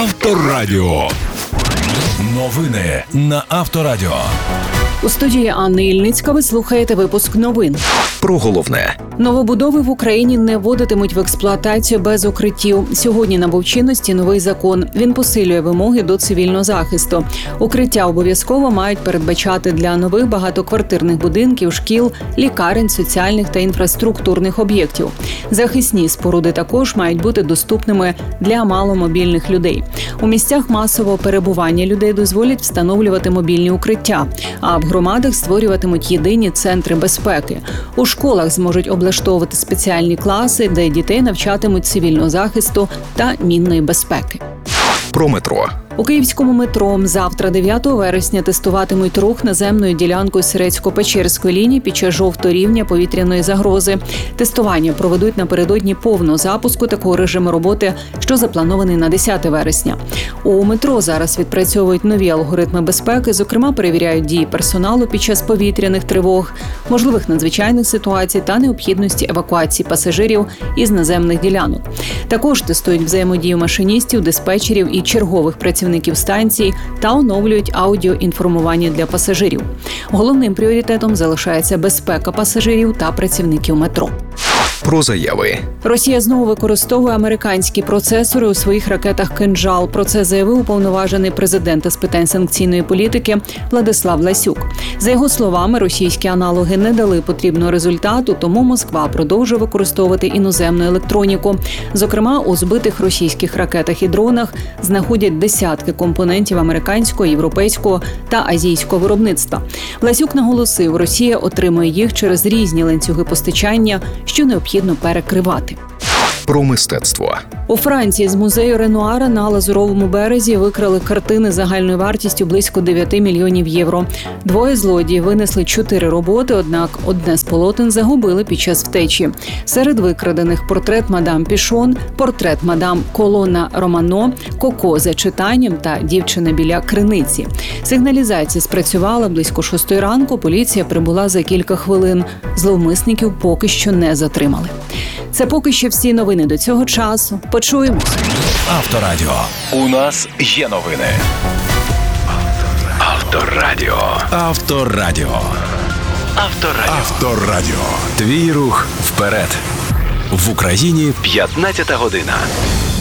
Авторадіо. Новини на Авторадіо. У студії Анни Ільницька ви слухаєте випуск новин. Про головне. Новобудови в Україні не вводитимуть в експлуатацію без укриттів. Сьогодні набув чинності новий закон. Він посилює вимоги до цивільного захисту. Укриття обов'язково мають передбачати для нових багатоквартирних будинків, шкіл, лікарень, соціальних та інфраструктурних об'єктів. Захисні споруди також мають бути доступними для маломобільних людей. У місцях масового перебування людей дозволять встановлювати мобільні укриття, а в громадах створюватимуть єдині центри безпеки. У школах зможуть облаштовувати спеціальні класи, де дітей навчатимуть цивільного захисту та мінної безпеки. Про метро. У київському метро завтра, 9 вересня, тестуватимуть рух наземною ділянкою Сирецько-Печерської лінії під час жовтого рівня повітряної загрози. Тестування проведуть напередодні повного запуску такого режиму роботи, що запланований на 10 вересня. У метро зараз відпрацьовують нові алгоритми безпеки, зокрема перевіряють дії персоналу під час повітряних тривог, можливих надзвичайних ситуацій та необхідності евакуації пасажирів із наземних ділянок. Також тестують взаємодію машиністів, диспетчерів і чергових працівників станцій та оновлюють аудіоінформування для пасажирів. Головним пріоритетом залишається безпека пасажирів та працівників метро. Про заяви. Росія знову використовує американські процесори у своїх ракетах «Кинжал». Про це заявив уповноважений президента з питань санкційної політики Владислав Ласюк. За його словами, російські аналоги не дали потрібного результату, тому Москва продовжує використовувати іноземну електроніку. Зокрема, у збитих російських ракетах і дронах знаходять десятки компонентів американського, європейського та азійського виробництва. Ласюк наголосив, Росія отримує їх через різні ланцюги постачання, що необхідно перекривати. Про мистецтво. У Франції з музею Ренуара на Лазуровому березі викрали картини загальною вартістю близько 9 мільйонів євро. Двоє злодіїв винесли 4 роботи, однак одне з полотен загубили під час втечі. Серед викрадених портрет мадам Пішон, портрет мадам Колона Романо, Коко за читанням та дівчина біля криниці. Сигналізація спрацювала близько 6 ранку, поліція прибула за кілька хвилин. Зловмисників поки що не затримали. Це поки що всі новини до цього часу. Почуємось. Авторадіо. У нас є новини. Авторадіо. Авторадіо. Авторадіо. Авторадіо. Твій рух вперед. В Україні 15 година.